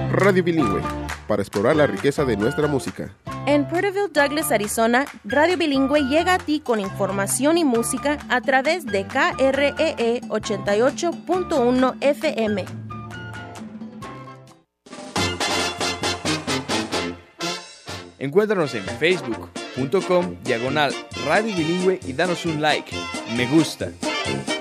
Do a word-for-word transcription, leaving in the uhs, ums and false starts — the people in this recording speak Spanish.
Radio Bilingüe, para explorar la riqueza de nuestra música. En Porterville, Douglas, Arizona, Radio Bilingüe llega a ti con información y música a través de K R E E ochenta y ocho punto uno F M. Encuéntranos en facebook punto com diagonal Radio Bilingüe y danos un like. Me gusta.